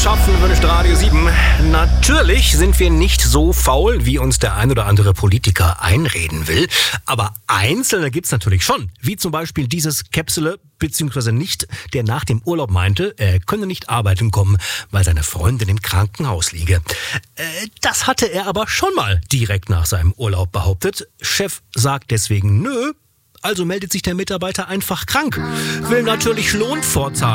schaffen, wünscht Radio 7. Natürlich sind wir nicht so faul, wie uns der ein oder andere Politiker einreden will. Aber Einzelne gibt's natürlich schon. Wie zum Beispiel dieses Käpsele, beziehungsweise nicht, der nach dem Urlaub meinte, er könne nicht arbeiten kommen, weil seine Freundin im Krankenhaus liege. Das hatte er aber schon mal direkt nach seinem Urlaub behauptet. Chef sagt deswegen nö. Also meldet sich der Mitarbeiter einfach krank. Will natürlich Lohn vorzahlen.